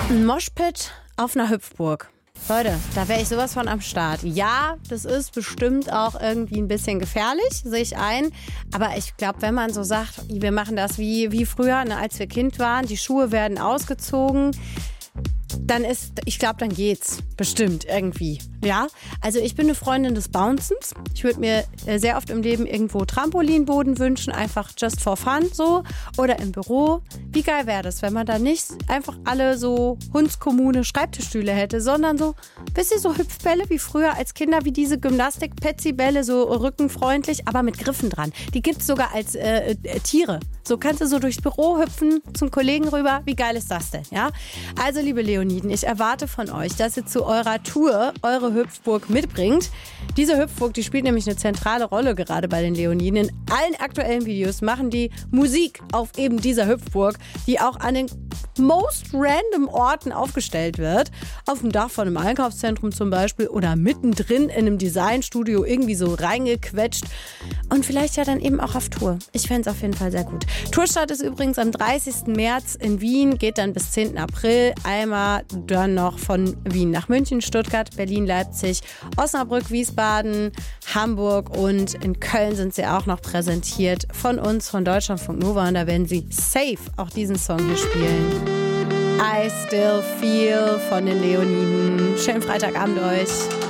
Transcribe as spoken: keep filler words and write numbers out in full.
Ein Moshpit auf einer Hüpfburg. Leute, da wäre ich sowas von am Start. Ja, das ist bestimmt auch irgendwie ein bisschen gefährlich, sehe ich ein. Aber ich glaube, wenn man so sagt, wir machen das wie, wie früher, ne, als wir Kind waren, die Schuhe werden ausgezogen, dann ist, ich glaube, dann geht's bestimmt irgendwie. Ja, also ich bin eine Freundin des Bouncens. Ich würde mir sehr oft im Leben irgendwo Trampolinboden wünschen, einfach just for fun so. Oder im Büro. Wie geil wäre das, wenn man da nicht einfach alle so Hundskommune Schreibtischstühle hätte, sondern so, wisst ihr, so Hüpfbälle wie früher als Kinder, wie diese Gymnastik-Petsy-Bälle, so rückenfreundlich, aber mit Griffen dran. Die gibt's sogar als äh, äh, Tiere. So kannst du so durchs Büro hüpfen, zum Kollegen rüber. Wie geil ist das denn, ja? Also, liebe Leoniden, ich erwarte von euch, dass ihr zu eurer Tour eure Hüpfburg mitbringt. Diese Hüpfburg, die spielt nämlich eine zentrale Rolle gerade bei den Leoniden. In allen aktuellen Videos machen die Musik auf eben dieser Hüpfburg, die auch an den most random Orten aufgestellt wird. Auf dem Dach von einem Einkaufszentrum zum Beispiel oder mittendrin in einem Designstudio irgendwie so reingequetscht. Und vielleicht ja dann eben auch auf Tour. Ich fände es auf jeden Fall sehr gut. Tourstart ist übrigens am dreißigsten März in Wien, geht dann bis zehnten April. Einmal dann noch von Wien nach München, Stuttgart, Berlin, Leipzig, Osnabrück, Wiesbaden, Hamburg und in Köln sind sie auch noch präsentiert von uns, von Deutschlandfunk Nova. Und da werden sie safe auch diesen Song hier spielen. I Still Feel von den Leoniden. Schönen Freitagabend euch.